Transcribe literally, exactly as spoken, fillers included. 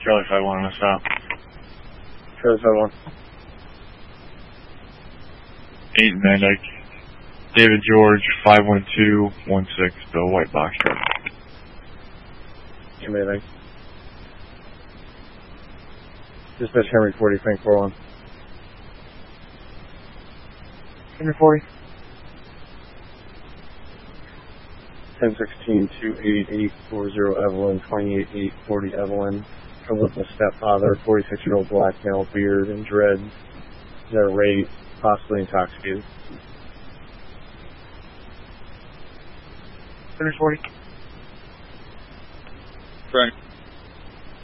Charlie five one on the stop. Charlie five one. eight Van Dyke. David George, five one two one six, Bill White Box Truck. eight Van Dyke. Dispatch Henry forty, Frank four one. Henry forty. ten sixteen two eight eight four zero Evelyn, twenty-eight eight forty Evelyn. From with my stepfather, forty-six-year-old black male, beard and dreads. They're raped, possibly intoxicated. Henry forty. Frank.